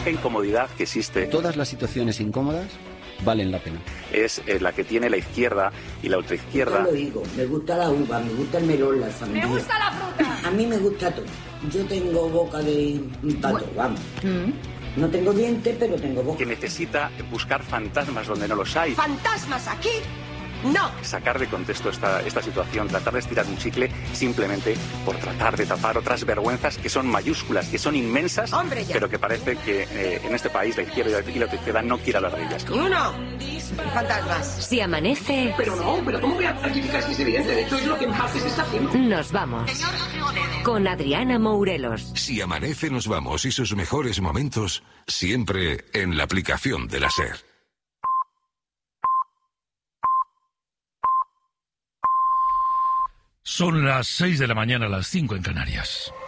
única incomodidad que existe... Todas las situaciones incómodas valen la pena. Es la que tiene la izquierda y la ultraizquierda. Yo lo digo, me gusta la uva, me gusta el melón, la sandía. ¡Me gusta la fruta! A mí me gusta todo. Yo tengo boca de pato, vamos. No tengo dientes, pero tengo boca. Que necesita buscar fantasmas donde no los hay. ¿Fantasmas aquí? ¡No! Sacar de contexto esta situación, tratar de estirar un chicle simplemente por tratar de tapar otras vergüenzas que son mayúsculas, que son inmensas, pero que parece que en este país la izquierda y la izquierda no quiere hablar de ellas. ¡Uno! Fantasmas. Si amanece... Pero ¿cómo voy a certificar si es evidente? De hecho, es lo que más se está haciendo. Nos vamos. Con Adriana Mourelos. Si amanece, nos vamos y sus mejores momentos siempre en la aplicación de la SER. Son las 6 de la mañana, las 5 en Canarias.